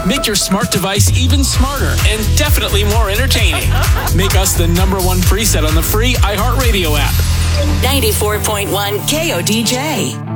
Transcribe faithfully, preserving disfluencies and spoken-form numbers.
Make your smart device even smarter and definitely more entertaining. Make us the number one preset on the free iHeartRadio app. ninety-four point one K O D J.